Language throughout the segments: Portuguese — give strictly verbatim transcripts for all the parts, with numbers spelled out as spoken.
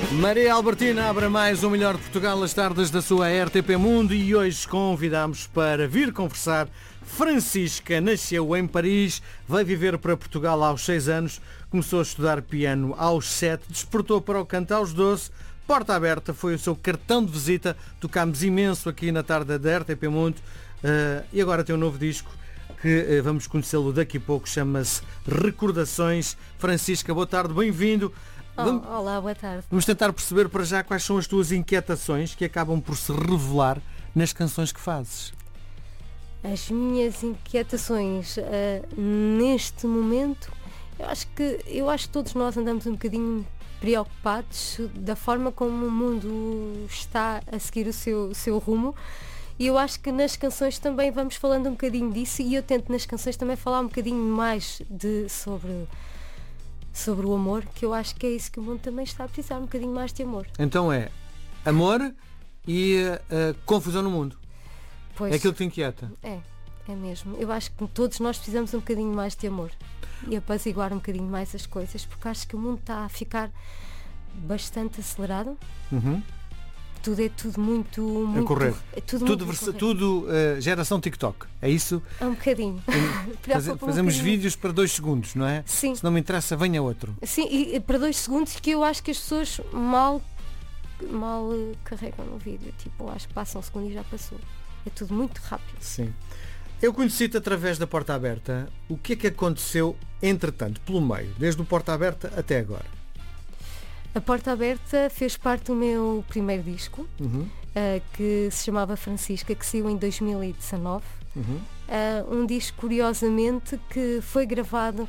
Maria Albertina abre mais o melhor de Portugal às tardes da sua R T P Mundo e hoje convidamos para vir conversar Francisca. Nasceu em Paris, veio viver para Portugal aos seis anos, começou a estudar piano aos sete, despertou para o canto aos doze, Porta Aberta foi o seu cartão de visita, tocámos imenso aqui na tarde da R T P Mundo uh, e agora tem um novo disco que uh, vamos conhecê-lo daqui a pouco, chama-se Recordações. Francisca, boa tarde, bem-vindo. Vamos, oh, olá, boa tarde. Vamos tentar perceber para já quais são as tuas inquietações que acabam por se revelar nas canções que fazes. As minhas inquietações uh, neste momento, eu acho que eu acho que todos nós andamos um bocadinho preocupados da forma como o mundo está a seguir o seu, o seu rumo. E eu acho que nas canções também vamos falando um bocadinho disso, e eu tento nas canções também falar um bocadinho mais de, sobre, sobre o amor, que eu acho que é isso que o mundo também está a precisar, um bocadinho mais de amor. Então é amor e uh, confusão no mundo. Pois, é aquilo que te inquieta? É, é mesmo. Eu acho que todos nós precisamos um bocadinho mais de amor e apaziguar um bocadinho mais as coisas, porque acho que o mundo está a ficar bastante acelerado. Uhum. Tudo é tudo muito... muito a correr. É tudo tudo muito versa, tudo uh, geração TikTok. É isso? É um bocadinho. Faz, um fazemos bocadinho. vídeos para dois segundos, não é? Sim. Se não me interessa, venha outro. Sim, e para dois segundos, que eu acho que as pessoas mal, mal uh, carregam no vídeo. Tipo, acho que passa um segundo e já passou. É tudo muito rápido. Sim. Eu conheci-te através da Porta Aberta. O que é que aconteceu, entretanto, pelo meio, desde o Porta Aberta até agora? A Porta Aberta fez parte do meu primeiro disco, uhum. uh, que se chamava Francisca, que saiu em dois mil e dezanove. Uhum. Uh, um disco, curiosamente, que foi gravado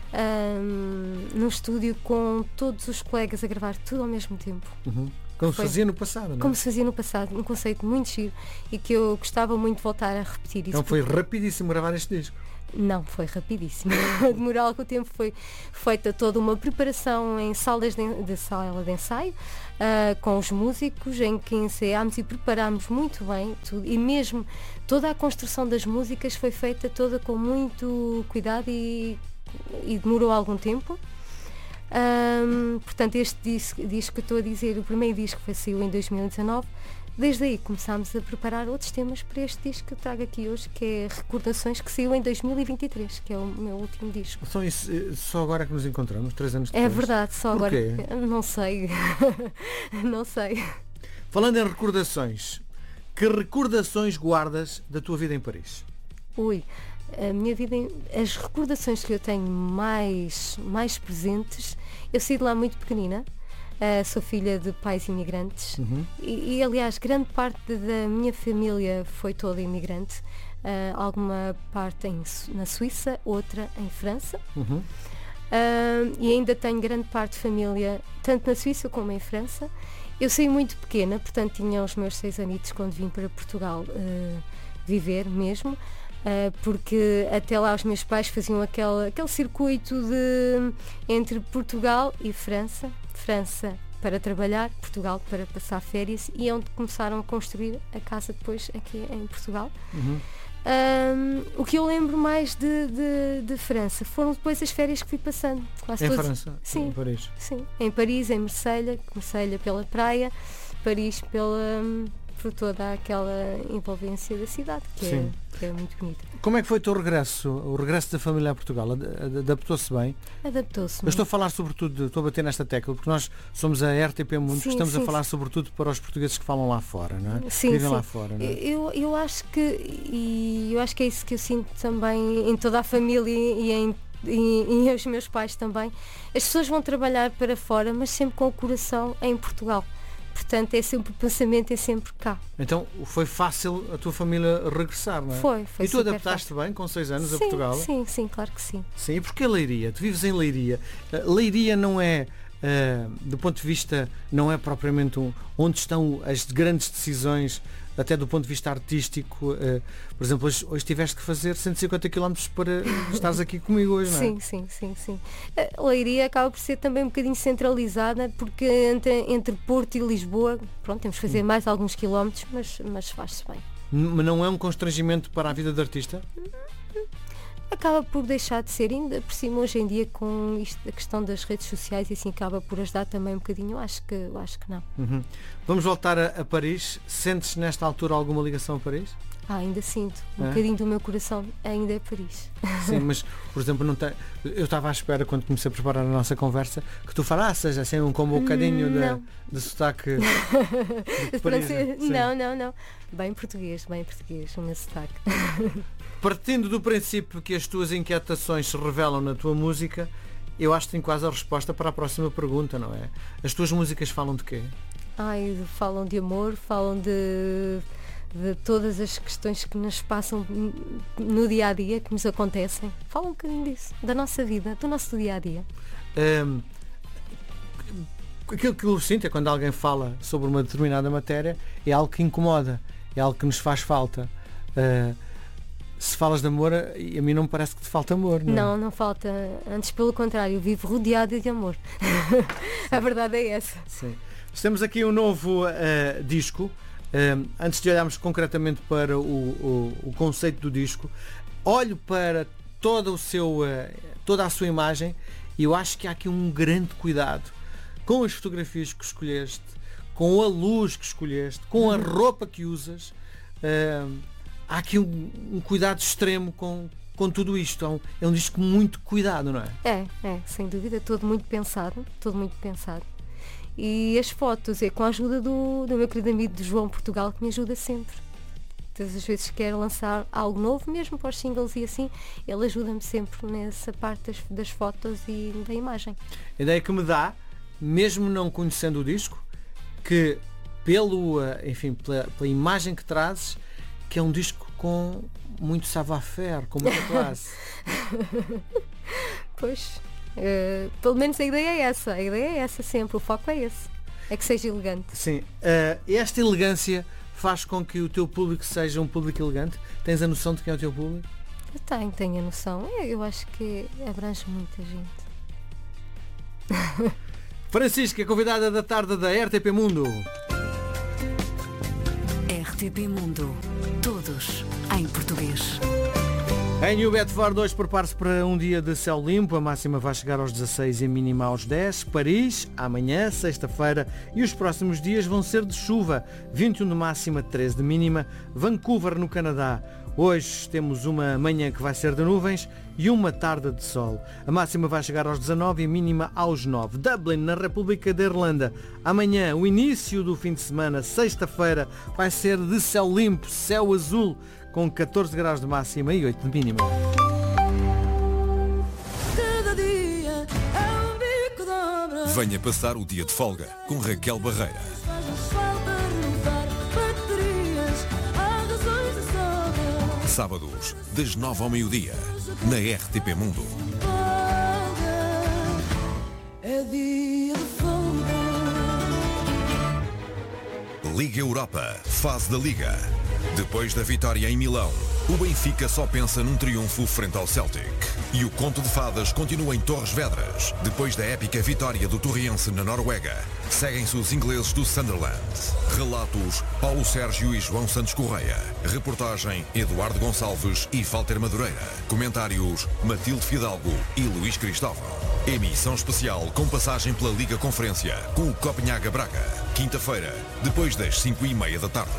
uh, num estúdio com todos os colegas a gravar tudo ao mesmo tempo. Uhum. Como se fazia no passado, não é? Como se fazia no passado, um conceito muito giro e que eu gostava muito de voltar a repetir isso. Então foi rapidíssimo gravar este disco? Não, foi rapidíssimo. Demorou algum tempo, foi feita toda uma preparação em salas de, de sala de ensaio, uh, com os músicos, em que ensaiámos e preparámos muito bem tudo, e mesmo toda a construção das músicas foi feita toda com muito cuidado e, e demorou algum tempo. Um, portanto, este disco, disco que estou a dizer, o primeiro disco foi saiu em dois mil e dezanove. Desde aí começámos a preparar outros temas para este disco que eu trago aqui hoje, que é Recordações, que saiu em dois mil e vinte e três, que é o meu último disco. Só, isso, só agora que nos encontramos, três anos depois? É verdade, só Porquê? Agora. Não sei. Não sei. Falando em recordações, que recordações guardas da tua vida em Paris? Ui, a minha vida, em... as recordações que eu tenho mais, mais presentes, eu saí de lá muito pequenina. Uh, sou filha de pais imigrantes. Uhum. e, e aliás grande parte da minha família foi toda imigrante, uh, alguma parte em, na Suíça, outra em França. Uhum. uh, e ainda tenho grande parte de família tanto na Suíça como em França. Eu saí muito pequena, portanto tinha os meus seis anitos quando vim para Portugal uh, viver mesmo, uh, porque até lá os meus pais faziam aquele, aquele circuito de, entre Portugal e França. França para trabalhar, Portugal para passar férias, e é onde começaram a construir a casa depois aqui em Portugal. Uhum. Um, o que eu lembro mais de, de, de França foram depois as férias que fui passando. Quase em todos. França? Sim, em Paris? Sim, em Paris, em Marselha, Marselha pela praia, Paris pela, por toda aquela envolvência da cidade, que é, que é muito bonita. Como é que foi o teu regresso, o regresso da família a Portugal? Adaptou-se bem? Adaptou-se. Eu estou a falar sobretudo, estou a bater nesta tecla, porque nós somos a R T P Mundo, sim, estamos sim, a falar sim. sobretudo para os portugueses que falam lá fora, não é? Sim, Vivem sim. lá fora, não é? Eu, eu acho que, e eu acho que é isso que eu sinto também em toda a família e em e, e os meus pais também. As pessoas vão trabalhar para fora, mas sempre com o coração em Portugal. Portanto, é sempre, o pensamento é sempre cá. Então foi fácil a tua família regressar, não é? Foi, foi. E tu super adaptaste fácil. bem com seis anos sim, a Portugal? Sim, sim, claro que sim. Sim, e porquê Leiria? Tu vives em Leiria. Leiria não é, uh, do ponto de vista, não é propriamente um, onde estão as grandes decisões, até do ponto de vista artístico. Uh, por exemplo, hoje, hoje tiveste que fazer cento e cinquenta quilómetros para estares aqui comigo hoje, não é? Sim, sim, sim, sim. A Leiria acaba por ser também um bocadinho centralizada, porque entre, entre Porto e Lisboa, pronto, temos que fazer hum. mais alguns quilómetros, mas, mas faz-se bem. Mas não é um constrangimento para a vida de artista? acaba por deixar de ser, ainda por cima hoje em dia com isto, a questão das redes sociais, e assim acaba por ajudar também um bocadinho. Eu acho que, eu acho que não. Uhum. Vamos voltar a, a Paris. Sentes nesta altura alguma ligação a Paris? Ah, ainda sinto. Um é? bocadinho do meu coração ainda é Paris. Sim, mas, por exemplo, não tem... eu estava à espera, quando comecei a preparar a nossa conversa, que tu falasses assim um, como um bocadinho de, de sotaque de Paris. Não, não, não. Bem português, bem português, o meu sotaque. Partindo do princípio que as tuas inquietações se revelam na tua música, eu acho que tenho quase a resposta para a próxima pergunta, não é? As tuas músicas falam de quê? Ai, falam de amor, falam de... de todas as questões que nos passam no dia a dia, que nos acontecem. Fala um bocadinho disso, da nossa vida, do nosso dia a dia. Um, aquilo que eu sinto é quando alguém fala sobre uma determinada matéria, é algo que incomoda, é algo que nos faz falta. Uh, se falas de amor, a mim não me parece que te falta amor, não é? Não, não falta. Antes, pelo contrário, vivo rodeada de amor. A verdade é essa. Sim. Temos aqui um novo uh, disco. Um, antes de olharmos concretamente para o, o, o conceito do disco, olho para todo o seu, uh, toda a sua imagem, e eu acho que há aqui um grande cuidado com as fotografias que escolheste, com a luz que escolheste, com a roupa que usas. Uh, há aqui um, um cuidado extremo com, com tudo isto. É um, é um disco muito cuidado, não é? É, é, sem dúvida, todo muito pensado, todo muito pensado. E as fotos é com a ajuda do, do meu querido amigo do João Portugal, que me ajuda sempre. Todas as vezes que quero lançar algo novo, mesmo para os singles e assim, ele ajuda-me sempre nessa parte das, das fotos e da imagem. A ideia que me dá, mesmo não conhecendo o disco, que pelo, enfim, pela, pela imagem que trazes, que é um disco com muito savoir-faire, com muita classe. Pois... Uh, pelo menos a ideia é essa, a ideia é essa sempre, o foco é esse, é que seja elegante. Sim, uh, esta elegância faz com que o teu público seja um público elegante? Tens a noção de quem é o teu público? Eu tenho, tenho a noção, eu, eu acho que abrange muita gente. Francisca, convidada da tarde da R T P Mundo. R T P Mundo, todos em português. Em New Bedford, hoje prepare-se para um dia de céu limpo, a máxima vai chegar aos dezasseis e a mínima aos dez. Paris, amanhã, sexta-feira, e os próximos dias vão ser de chuva, vinte e um de máxima, treze de mínima. Vancouver, no Canadá, hoje temos uma manhã que vai ser de nuvens e uma tarde de sol. A máxima vai chegar aos dezanove e a mínima aos nove. Dublin, na República da Irlanda, amanhã, o início do fim de semana, sexta-feira, vai ser de céu limpo, céu azul, com catorze graus de máxima e oito de mínima. Venha passar o dia de folga com Raquel Barreira. Sábados, das nove ao meio-dia, na R T P Mundo. Liga Europa, fase da Liga. Depois da vitória em Milão, o Benfica só pensa num triunfo frente ao Celtic. E o conto de fadas continua em Torres Vedras. Depois da épica vitória do Torriense na Noruega, seguem-se os ingleses do Sunderland. Relatos, Paulo Sérgio e João Santos Correia. Reportagem, Eduardo Gonçalves e Walter Madureira. Comentários, Matilde Fidalgo e Luís Cristóvão. Emissão especial com passagem pela Liga Conferência, com o Copenhaga Braga. Quinta-feira, depois das cinco e meia da tarde.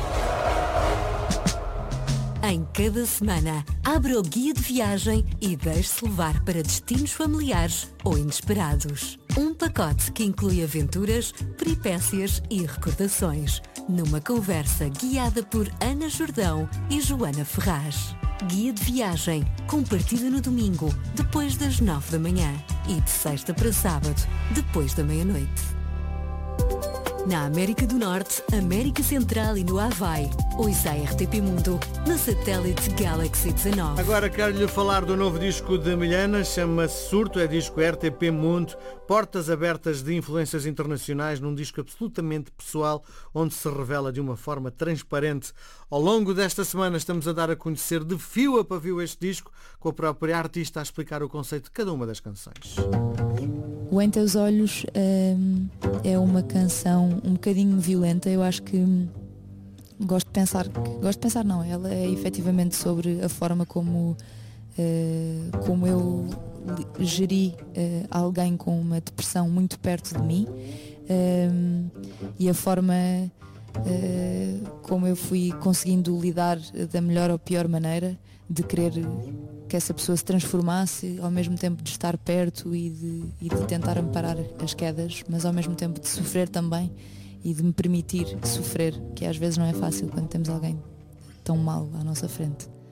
Em cada semana, abra o guia de viagem e deixe-se levar para destinos familiares ou inesperados. Um pacote que inclui aventuras, peripécias e recordações, numa conversa guiada por Ana Jordão e Joana Ferraz. Guia de viagem, com partida no domingo, depois das nove da manhã e de sexta para sábado, depois da meia-noite. Na América do Norte, América Central e no Havaí, ouça a R T P Mundo no satélite Galaxy dezanove. Agora quero-lhe falar do novo disco de Milhana, chama-se Surto, é disco R T P Mundo, portas abertas de influências internacionais num disco absolutamente pessoal, onde se revela de uma forma transparente. Ao longo desta semana estamos a dar a conhecer de fio a pavio este disco, com a própria artista a explicar o conceito de cada uma das canções. O Em Teus Olhos hum, é uma canção um bocadinho violenta. Eu acho que hum, gosto de pensar, gosto de pensar não, ela é efetivamente sobre a forma como uh, como eu geri uh, alguém com uma depressão muito perto de mim, um, e a forma uh, como eu fui conseguindo lidar da melhor ou pior maneira, de querer que essa pessoa se transformasse, ao mesmo tempo de estar perto e de, e de tentar amparar as quedas, mas ao mesmo tempo de sofrer também e de me permitir sofrer, que às vezes não é fácil quando temos alguém tão mal à nossa frente.